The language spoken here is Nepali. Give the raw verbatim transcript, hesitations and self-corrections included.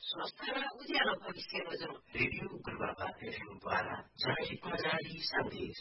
स्वस्थ र उज्यालो भविष्य रोजौं। रेडियो गुरुबाबा एफएम द्वारा जनहितमा जारी सन्देश।